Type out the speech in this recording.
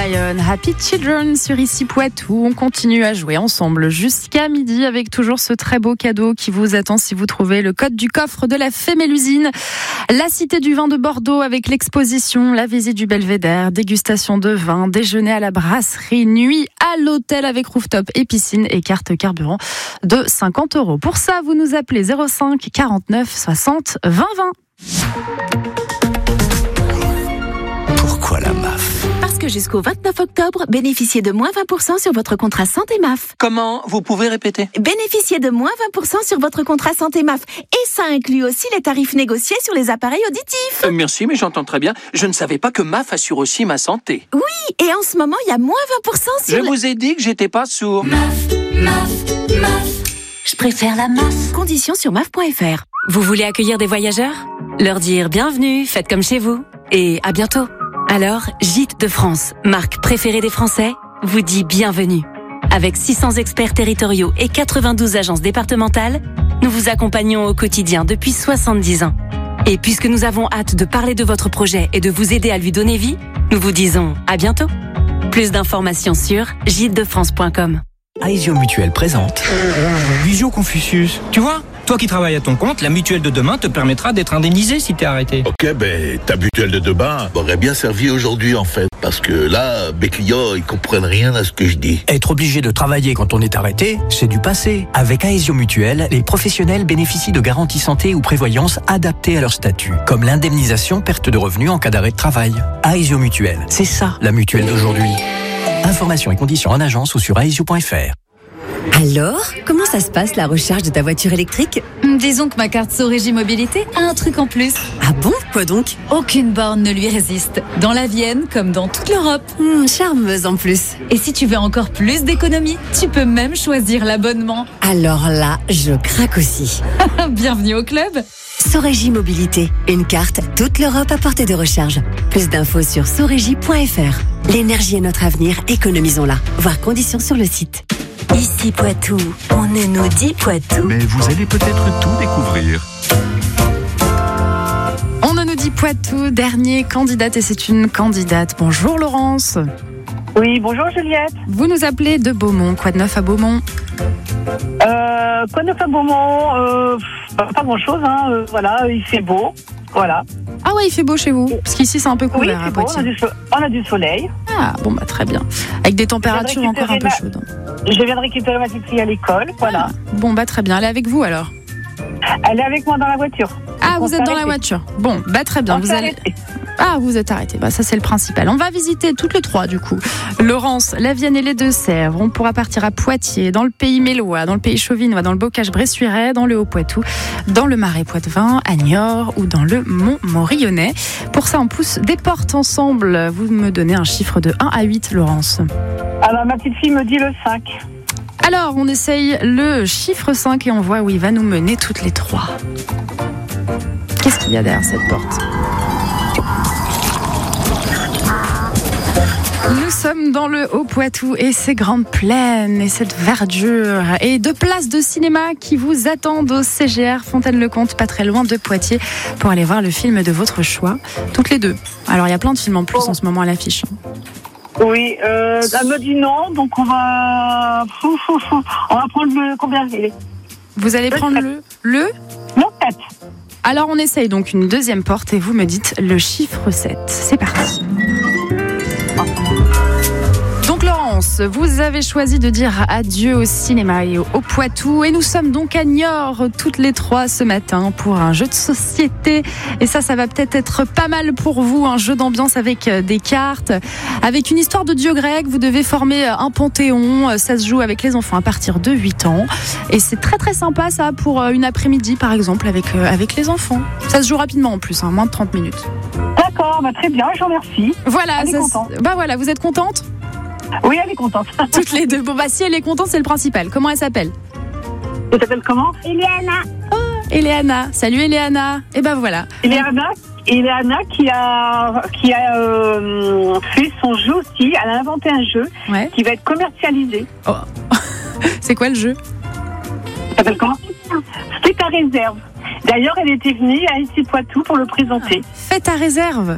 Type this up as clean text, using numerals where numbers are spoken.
Lion, Happy Children sur Ici Poitou. On continue à jouer ensemble jusqu'à midi avec toujours ce très beau cadeau qui vous attend si vous trouvez le code du coffre de la Fée Mélusine. La Cité du Vin de Bordeaux avec l'exposition, la visite du Belvédère, dégustation de vin, déjeuner à la brasserie, nuit à l'hôtel avec rooftop et piscine et carte carburant de 50 €. Pour ça, vous nous appelez 05 49 60 20 20. Pourquoi la MAF ? Parce que jusqu'au 29 octobre, bénéficiez de moins 20% sur votre contrat santé MAF. Comment ? Vous pouvez répéter ? Bénéficiez de moins 20% sur votre contrat santé MAF. Et ça inclut aussi les tarifs négociés sur les appareils auditifs. Merci, mais j'entends très bien. Je ne savais pas que MAF assure aussi ma santé. Oui, et en ce moment, il y a moins 20% sur... Je vous ai dit que j'étais pas sourd. MAF. Je préfère la MAF. Conditions sur MAF.fr. Vous voulez accueillir des voyageurs ? Leur dire bienvenue, faites comme chez vous. Et à bientôt. Alors, Gîtes de France, marque préférée des Français, vous dit bienvenue. Avec 600 experts territoriaux et 92 agences départementales, nous vous accompagnons au quotidien depuis 70 ans. Et puisque nous avons hâte de parler de votre projet et de vous aider à lui donner vie, nous vous disons à bientôt. Plus d'informations sur gîtesdefrance.com. Aesio Mutuelle présente Visio Confucius. Tu vois, toi qui travailles à ton compte, la mutuelle de demain te permettra d'être indemnisé si t'es arrêté. Ok, ta mutuelle de demain m'aurait bien servi aujourd'hui en fait. Parce que là, mes clients, ils comprennent rien à ce que je dis. Être obligé de travailler quand on est arrêté, c'est du passé. Avec Aesio Mutuelle, les professionnels bénéficient de garanties santé ou prévoyance adaptées à leur statut, comme l'indemnisation perte de revenus en cas d'arrêt de travail. Aesio Mutuelle, c'est ça la mutuelle d'aujourd'hui. Informations et conditions en agence ou sur aesio.fr. Alors, comment ça se passe la recharge de ta voiture électrique ? Disons que ma carte Sorégie Mobilité a un truc en plus. Ah bon ? Quoi donc ? Aucune borne ne lui résiste. Dans la Vienne, comme dans toute l'Europe. Charmeuse en plus. Et si tu veux encore plus d'économie, tu peux même choisir l'abonnement. Alors là, je craque aussi. Bienvenue au club. Sorégie Mobilité, une carte toute l'Europe à portée de recharge. Plus d'infos sur sorégie.fr. L'énergie est notre avenir, économisons-la. Voir conditions sur le site. Ici Poitou, on ne nous dit Poitou. Mais vous allez peut-être tout découvrir. On ne nous dit Poitou, dernier candidate et c'est une candidate. Bonjour Laurence. Oui, bonjour Juliette. Vous nous appelez de Beaumont. Quoi de neuf à Beaumont ? Quoi de neuf à Beaumont pas grand-chose, voilà, il fait beau, voilà. Ah ouais, il fait beau chez vous ? Parce qu'ici c'est un peu couvert à beau, Poitiers. on a du soleil. Ah bon, très bien. Avec des températures encore un peu chaudes. Je viens de récupérer ma petite fille à l'école, voilà. Bon, très bien. Elle est avec vous alors ? Elle est avec moi dans la voiture. Ah, vous êtes dans la voiture. Bon, très bien. Vous allez... Ah, vous êtes arrêtés. Ça, c'est le principal. On va visiter toutes les trois, du coup. Laurence, la Vienne et les Deux-Sèvres. On pourra partir à Poitiers, dans le pays mélois, dans le pays chauvinois, dans le Bocage-Bressuirais, dans le Haut-Poitou, dans le Marais Poitevin, à Niort ou dans le Mont-Morillonnais. Pour ça, on pousse des portes ensemble. Vous me donnez un chiffre de 1 à 8, Laurence. Alors, ma petite fille me dit le 5. Alors, on essaye le chiffre 5 et on voit où il va nous mener toutes les trois. Qu'est-ce qu'il y a derrière cette porte ? Nous sommes dans le Haut-Poitou et ces grandes plaines et cette verdure et deux places de cinéma qui vous attendent au CGR Fontaine-le-Comte, pas très loin de Poitiers, pour aller voir le film de votre choix, toutes les deux. Alors il y a plein de films en plus en ce moment à l'affiche. Oui, elle me dit non, donc on va prendre le combien il est ? Vous allez prendre le Non, 7. Alors on essaye donc une deuxième porte et vous me dites le chiffre 7. C'est parti. Donc Laurence, vous avez choisi de dire adieu au cinéma et au Poitou et nous sommes donc à Niort toutes les trois ce matin pour un jeu de société et ça va peut-être être pas mal pour vous, un jeu d'ambiance avec des cartes, avec une histoire de dieu grec. Vous devez former un panthéon, ça se joue avec les enfants à partir de 8 ans et c'est très très sympa ça pour une après-midi par exemple avec les enfants. Ça se joue rapidement en plus, moins de 30 minutes. D'accord, très bien, je vous remercie. Voilà, vous êtes contente ? Oui, elle est contente. Toutes les deux. Bon, si elle est contente, c'est le principal. Comment elle s'appelle ? Elle s'appelle comment ? Eliana. Oh, Eliana. Salut Eliana. Et voilà. Eliana qui a fait son jeu aussi. Elle a inventé un jeu qui va être commercialisé. Oh. C'est quoi le jeu ? Ça s'appelle comment ? C'est à réserve. D'ailleurs, elle était venue à Ici Poitou pour le présenter. Faites à réserve.